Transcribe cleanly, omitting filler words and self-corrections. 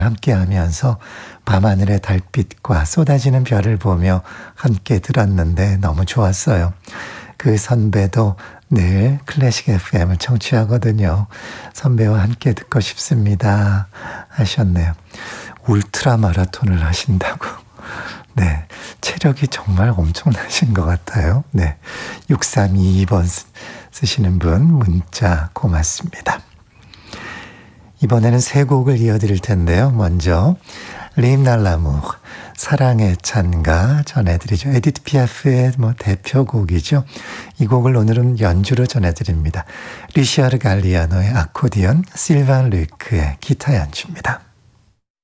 함께하면서 밤하늘의 달빛과 쏟아지는 별을 보며 함께 들었는데 너무 좋았어요. 그 선배도 늘 클래식 FM을 청취하거든요. 선배와 함께 듣고 싶습니다 하셨네요. 울트라 마라톤을 하신다고. 네, 체력이 정말 엄청나신 것 같아요. 네, 6322번 쓰시는 분 문자 고맙습니다. 이번에는 세 곡을 이어드릴 텐데요. 먼저 림날라무 사랑의 찬가 전해드리죠. 에디트 피아프의 대표곡이죠. 이 곡을 오늘은 연주로 전해드립니다. 리샤르 갈리아노의 아코디언, 실반 루이크의 기타 연주입니다.